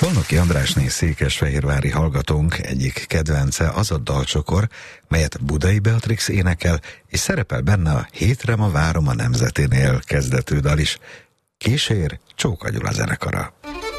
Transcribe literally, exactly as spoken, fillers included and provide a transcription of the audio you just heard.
Solnoki Andrásné székesfehérvári hallgatónk egyik kedvence az a dalcsokor, melyet Budai Beatrix énekel, és szerepel benne a Hétre ma várom a Nemzetinél kezdetű dal is. Kísér Csóka Gyula zenekara.